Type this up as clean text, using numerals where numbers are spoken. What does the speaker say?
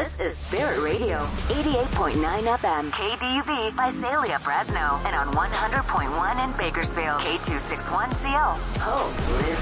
This is Spirit Radio, 88.9 FM, KDUB, Visalia, Fresno, and on 100.1 in Bakersfield, K261CO. Hope lives